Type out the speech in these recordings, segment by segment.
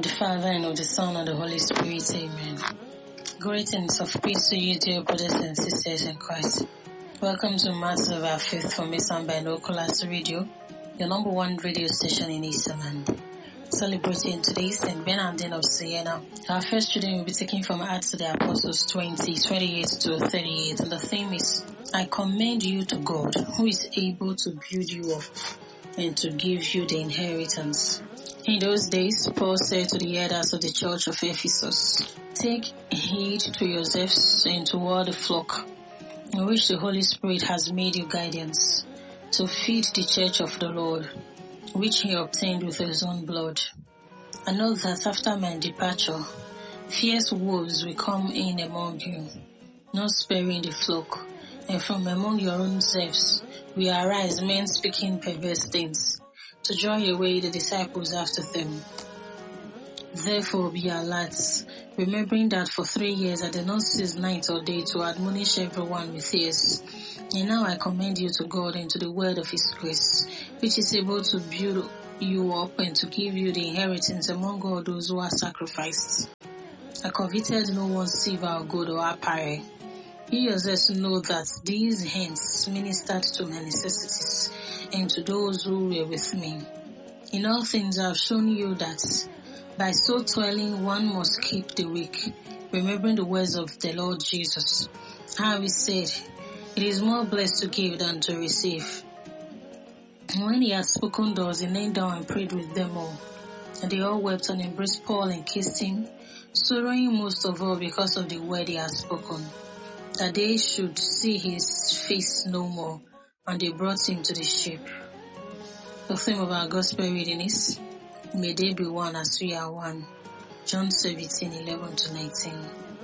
of the Father, and of the Son, and the Holy Spirit. Amen. Greetings of peace to you, dear brothers and sisters in Christ. Welcome to Matters of Our Faith from Eastern Binoculars Radio, your number one radio station in Easternland. Celebrating today's St. Bernardine of Siena. Our first reading will be taken from Acts of the Apostles 28 to 38, and the theme is, I commend you to God, who is able to build you up and to give you the inheritance. In those days, Paul said to the elders of the church of Ephesus, take heed to yourselves and to all the flock, in which the Holy Spirit has made you guardians, to feed the church of the Lord, which he obtained with his own blood. I know that after my departure, fierce wolves will come in among you, not sparing the flock, and from among your own selves will arise men speaking perverse things, to draw away the disciples after them. Therefore be alert, remembering that for 3 years I did not cease night or day to admonish everyone with tears. And now I commend you to God and to the word of his grace, which is able to build you up and to give you the inheritance among all those who are sacrificed. I coveted no one's silver or gold or apparel. You yourselves know that these hands ministered to my necessities and to those who were with me. In all things I have shown you that by so toiling one must keep the weak, remembering the words of the Lord Jesus, how he said, it is more blessed to give than to receive. When he had spoken thus, he knelt down and prayed with them all. And they all wept and embraced Paul and kissed him, sorrowing most of all because of the word he had spoken, that they should see his face no more. And they brought him to the ship. The theme of our gospel reading is, may they be one as we are one. John 17:11 to 19.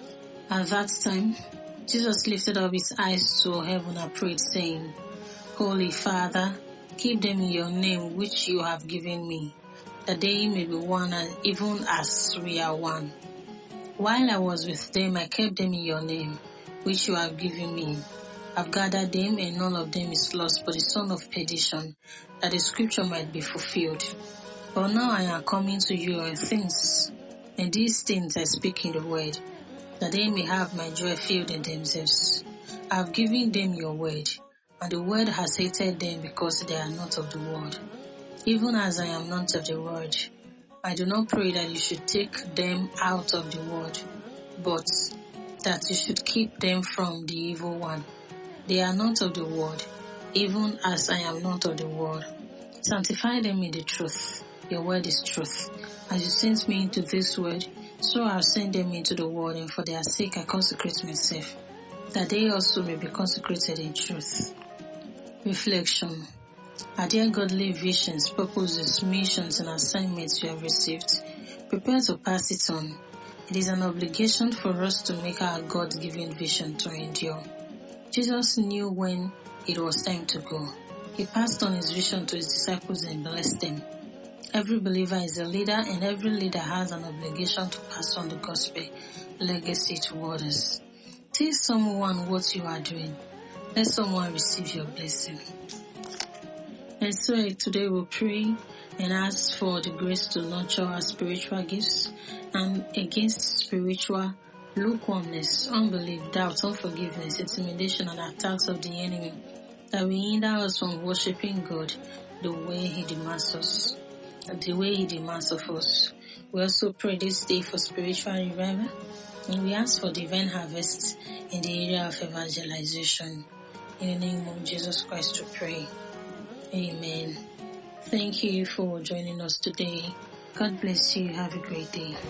At that time, Jesus lifted up his eyes to heaven and prayed, saying, Holy Father, keep them in your name which you have given me, that they may be one even as we are one. While I was with them, I kept them in your name, which you have given me. I've gathered them, and none of them is lost but the son of perdition, that the scripture might be fulfilled. But now I am coming to you, and these things I speak in the word, that they may have my joy filled in themselves. I have given them your word, and the word has hated them because they are not of the world, even as I am not of the world. I do not pray that you should take them out of the world, but that you should keep them from the evil one. They are not of the world, even as I am not of the world. Sanctify them in the truth. Your word is truth. As you sent me into this world, so I will send them into the world, and for their sake I consecrate myself, that they also may be consecrated in truth. Reflection. Are there godly visions, purposes, missions, and assignments you have received? Prepare to pass it on. It is an obligation for us to make our God-given vision to endure. Jesus knew when it was time to go. He passed on his vision to his disciples and blessed them. Every believer is a leader, and every leader has an obligation to pass on the gospel legacy to others. Tell someone what you are doing. Let someone receive your blessing. And so today we'll pray and ask for the grace to nurture our spiritual gifts and against spiritual lukewarmness, unbelief, doubt, unforgiveness, intimidation, and attacks of the enemy that will hinder us from worshiping God the way he demands of us. We also pray this day for spiritual revival, and we ask for divine harvest in the area of evangelization. In the name of Jesus Christ we pray. Amen. Thank you for joining us today. God bless you. Have a great day.